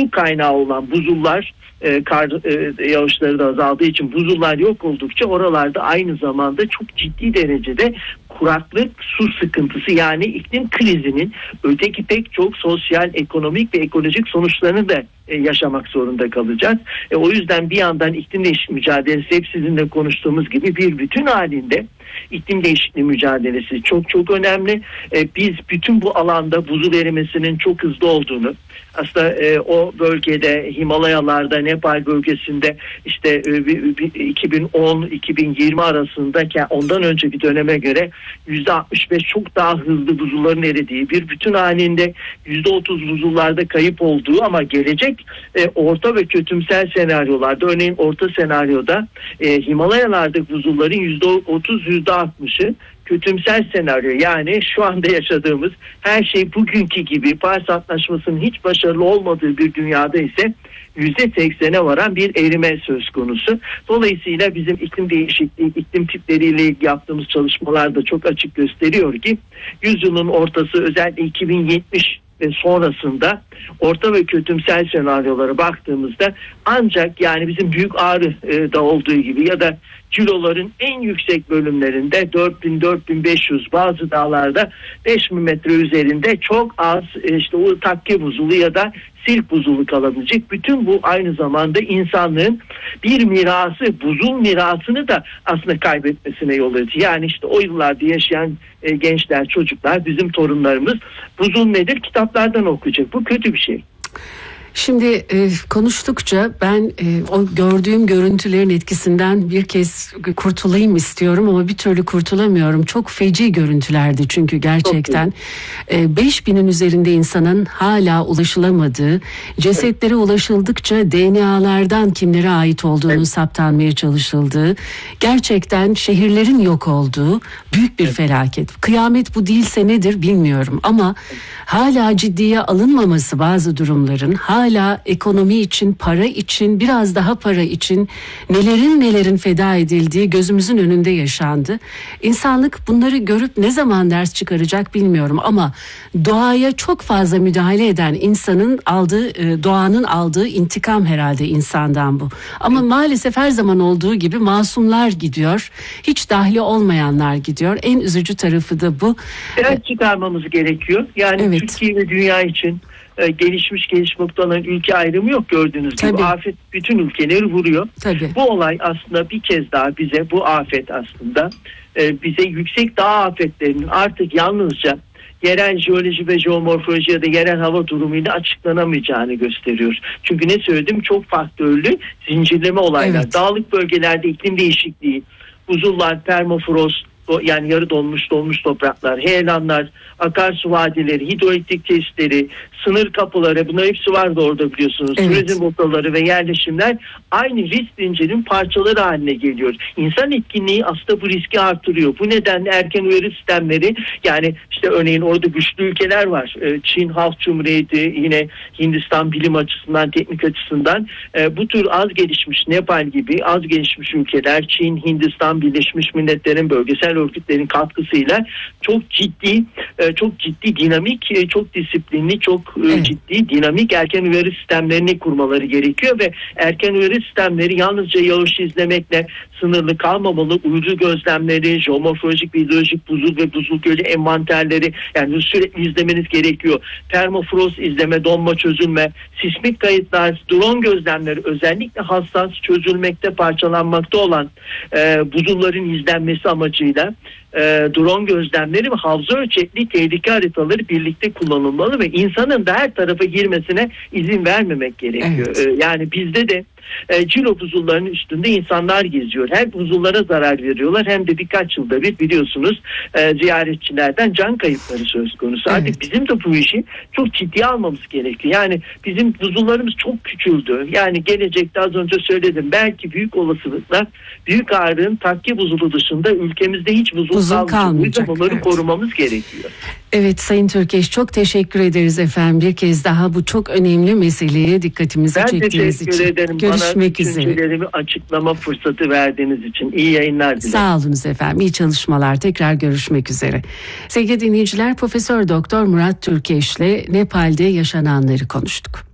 su kaynağı olan buzullar, kar yağışları da azaldığı için buzullar yok oldukça oralarda aynı zamanda çok ciddi derecede kuraklık, su sıkıntısı, yani iklim krizinin öteki pek çok sosyal, ekonomik ve ekolojik sonuçlarını da yaşamak zorunda kalacağız. O yüzden bir yandan iklim değişikliği mücadelesi, hep sizinle konuştuğumuz gibi bir bütün halinde iklim değişikliği mücadelesi çok çok önemli. Biz bütün bu alanda buzul erimesinin çok hızlı olduğunu, aslında o bölgede, Himalayalarda, Nepal bölgesinde işte 2010-2020 arasındaki, ondan önce bir döneme göre %65 çok daha hızlı buzulların eridiği, bir bütün halinde %30 buzullarda kayıp olduğu, ama gelecek orta ve kötümser senaryolarda, örneğin orta senaryoda Himalayalarda buzulların %30 %60'ı, kötümser senaryo, yani şu anda yaşadığımız her şey bugünkü gibi, Paris Antlaşması'nın hiç başarılı olmadığı bir dünyada ise %80'e varan bir erime söz konusu. Dolayısıyla bizim iklim değişikliği, iklim tipleriyle yaptığımız çalışmalar da çok açık gösteriyor ki yüzyılın ortası, özellikle 2070 ve sonrasında orta ve kötümser senaryolara baktığımızda, ancak yani bizim Büyük Ağrı'da olduğu gibi ya da ciloların en yüksek bölümlerinde 4000-4500, bazı dağlarda 5000 metre üzerinde çok az işte o takke buzulu ya da silk buzulu kalabilecek. Bütün bu aynı zamanda insanlığın bir mirası, buzul mirasını da aslında kaybetmesine yol açıyor. Yani işte o yıllarda yaşayan gençler, çocuklar, bizim torunlarımız buzul nedir kitaplardan okuyacak. Bu kötü bir şey. Şimdi konuştukça ben o gördüğüm görüntülerin etkisinden bir kez kurtulayım istiyorum ama bir türlü kurtulamıyorum. Çok feci görüntülerdi çünkü gerçekten 5000'in üzerinde insanın hala ulaşılamadığı, cesetlere ulaşıldıkça DNA'lardan kimlere ait olduğunu saptanmaya çalışıldığı, gerçekten şehirlerin yok olduğu büyük bir felaket. Kıyamet bu değilse nedir bilmiyorum ama hala ciddiye alınmaması bazı durumların, hala ekonomi için, para için, biraz daha para için nelerin feda edildiği gözümüzün önünde yaşandı. İnsanlık bunları görüp ne zaman ders çıkaracak bilmiyorum ama doğaya çok fazla müdahale eden insanın aldığı, doğanın aldığı intikam herhalde insandan bu. Ama maalesef her zaman olduğu gibi masumlar gidiyor, hiç dahli olmayanlar gidiyor. En üzücü tarafı da bu. Ders çıkarmamız gerekiyor. Yani Türkiye ve dünya için gelişmiş gelişmekte olan ülke ayrımı yok, gördüğünüz gibi. Afet bütün ülkeleri vuruyor. Bu olay aslında bir kez daha bize, bu afet aslında bize yüksek dağ afetlerinin artık yalnızca yerel jeoloji ve jeomorfoloji ya da yerel hava durumuyla açıklanamayacağını gösteriyor. Çünkü ne söyledim, çok faktörlü zincirleme olaylar. Dağlık bölgelerde iklim değişikliği, buzullar, permafrost, yani yarı donmuş topraklar, heyelanlar, akarsu vadileri, hidroelektrik tesisleri, sınır kapıları, bunlar hepsi vardı orada biliyorsunuz. Turizm rotaları ve yerleşimler aynı risk zincirinin parçaları haline geliyor. İnsan etkinliği aslında bu riski artırıyor. Bu nedenle erken uyarı sistemleri, yani işte örneğin orada güçlü ülkeler var. Çin Halk Cumhuriyeti, yine Hindistan bilim açısından, teknik açısından bu tür az gelişmiş, Nepal gibi az gelişmiş ülkeler, Çin, Hindistan, Birleşmiş Milletler'in bölgesel örgütlerin katkısıyla çok ciddi dinamik, çok disiplinli, çok ciddi dinamik erken uyarı sistemlerini kurmaları gerekiyor ve erken uyarı sistemleri yalnızca yağışı izlemekle sınırlı kalmamalı. Uydu gözlemleri, jeomorfolojik ve hidrolojik buzul ve buzul gölü envanterleri, yani sürekli izlemeniz gerekiyor. Permafrost izleme, donma, çözülme, sismik kayıtlar, drone gözlemleri, özellikle hassas, çözülmekte, parçalanmakta olan buzulların izlenmesi amacıyla drone gözlemleri ve havza ölçekli tehlike haritaları birlikte kullanılmalı ve insanın da her tarafa girmesine izin vermemek gerekiyor. Yani bizde de cilo buzullarının üstünde insanlar geziyor. Hem buzullara zarar veriyorlar hem de birkaç yılda bir biliyorsunuz ziyaretçilerden can kayıpları söz konusu. Artık bizim de bu işi çok ciddiye almamız gerekiyor. Yani bizim buzullarımız çok küçüldü. Yani gelecekte az önce söyledim, belki büyük olasılıkla Büyük Ağrı'nın takke buzulu dışında ülkemizde hiç buzul kalmayacak. Bunları korumamız gerekiyor. Evet Sayın Türkeş, çok teşekkür ederiz efendim. Bir kez daha bu çok önemli meseleye dikkatimizi çektiğiniz için. Ben teşekkür ederim. Görüşmek bana üzere. Düşüncelerimi açıklama fırsatı verdiğiniz için. İyi yayınlar dilerim. Sağ olunuz efendim. İyi çalışmalar. Tekrar görüşmek üzere. Sevgili dinleyiciler, Profesör Doktor Murat Türkeş'le Nepal'de yaşananları konuştuk.